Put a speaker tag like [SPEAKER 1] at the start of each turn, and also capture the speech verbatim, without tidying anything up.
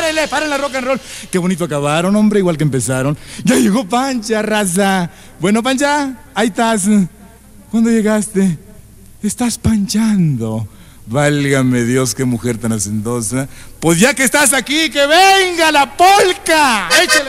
[SPEAKER 1] párele, párele la rock and roll. Qué bonito acabaron, hombre, igual que empezaron. Ya llegó Pancha, raza. Bueno, Pancha, ahí estás. ¿Cuándo llegaste? Estás panchando. Válgame Dios, qué mujer tan hacendosa. Pues ya que estás aquí, que venga la polca. Échale.